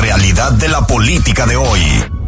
realidad de la política de hoy.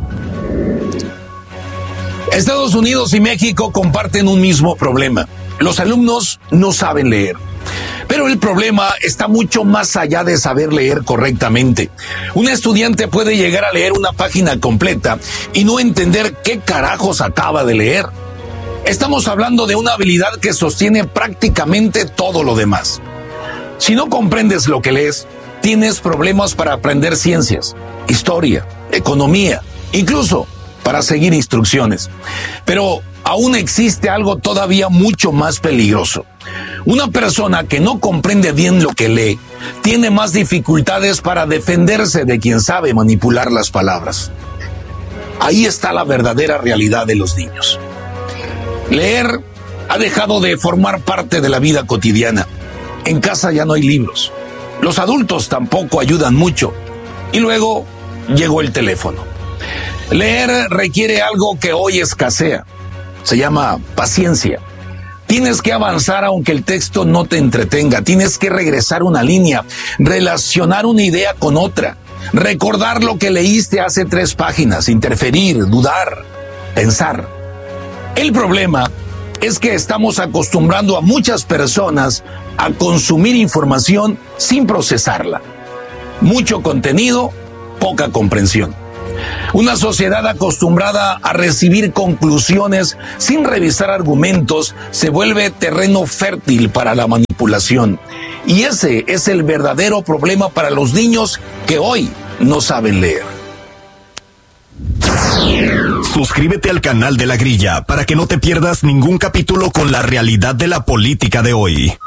Estados Unidos y México comparten un mismo problema. Los alumnos no saben leer. Pero el problema está mucho más allá de saber leer correctamente. Un estudiante puede llegar a leer una página completa y no entender qué carajos acaba de leer. Estamos hablando de una habilidad que sostiene prácticamente todo lo demás. Si no comprendes lo que lees, tienes problemas para aprender ciencias, historia, economía, incluso para seguir instrucciones. Pero aún existe algo todavía mucho más peligroso. Una persona que no comprende bien lo que lee tiene más dificultades para defenderse de quien sabe manipular las palabras. Ahí está la verdadera realidad de los niños. Leer ha dejado de formar parte de la vida cotidiana. En casa ya no hay libros. Los adultos tampoco ayudan mucho. Y luego llegó el teléfono. Leer requiere algo que hoy escasea. Se llama paciencia. Tienes que avanzar aunque el texto no te entretenga. Tienes que regresar una línea, relacionar una idea con otra, recordar lo que leíste hace 3 páginas, interferir, dudar, pensar. El problema es que estamos acostumbrando a muchas personas a consumir información sin procesarla. Mucho contenido, poca comprensión. Una sociedad acostumbrada a recibir conclusiones sin revisar argumentos se vuelve terreno fértil para la manipulación. Y ese es el verdadero problema para los niños que hoy no saben leer. Suscríbete al canal de La Grilla para que no te pierdas ningún capítulo con la realidad de la política de hoy.